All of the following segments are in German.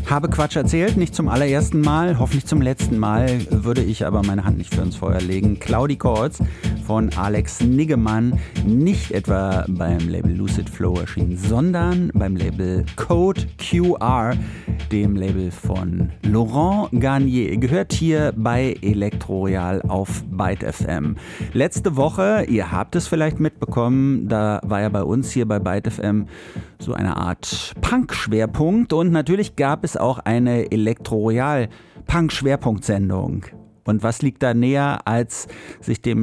Habe Quatsch erzählt, nicht zum allerersten Mal, hoffentlich zum letzten Mal, würde ich aber meine Hand nicht für ins Feuer legen. Cloudy Chords von Alex Niggemann, nicht etwa beim Label Lucid Flow erschienen, sondern beim Label Code QR, dem Label von Laurent Garnier. Gehört hier bei Elektro Royal auf Byte FM. Letzte Woche, ihr habt es vielleicht mitbekommen, da war ja bei uns hier bei Byte FM so eine Art Punk-Schwerpunkt und natürlich gab es auch eine Elektro Royal Punk-Schwerpunktsendung. Und was liegt da näher, als sich dem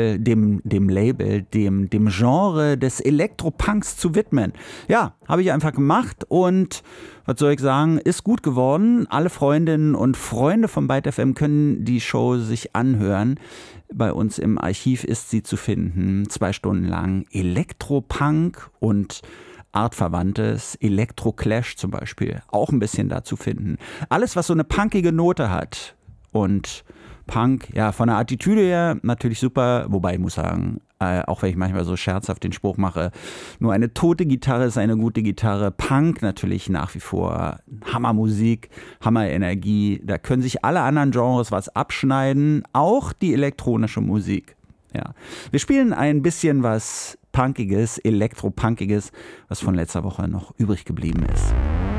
Genre des Elektropunks zu widmen? Ja, habe ich einfach gemacht und was soll ich sagen, ist gut geworden. Alle Freundinnen und Freunde von Byte FM können die Show sich anhören. Bei uns im Archiv ist sie zu finden, 2 Stunden lang Elektropunk und artverwandtes, Elektro-Clash zum Beispiel, auch ein bisschen da zu finden. Alles, was so eine punkige Note hat. Und Punk, ja, von der Attitüde her natürlich super, wobei ich muss sagen, auch wenn ich manchmal so scherzhaft den Spruch mache, nur eine tote Gitarre ist eine gute Gitarre. Punk natürlich nach wie vor Hammermusik, Hammerenergie, da können sich alle anderen Genres was abschneiden, auch die elektronische Musik. Ja. Wir spielen ein bisschen was Punkiges, Elektro-Punkiges, was von letzter Woche noch übrig geblieben ist.